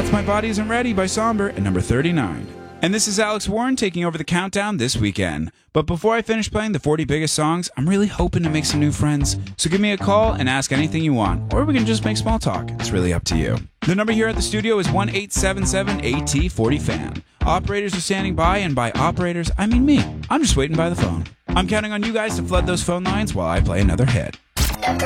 That's My Body Isn't Ready by Somber at number 39. And this is Alex Warren taking over the countdown this weekend. But before I finish playing the 40 biggest songs, I'm really hoping to make some new friends. So give me a call and ask anything you want, or we can just make small talk. It's really up to you. The number here at the studio is 1-877-AT40-FAN. Operators are standing by, and by operators, I mean me. I'm just waiting by the phone. I'm counting on you guys to flood those phone lines while I play another hit.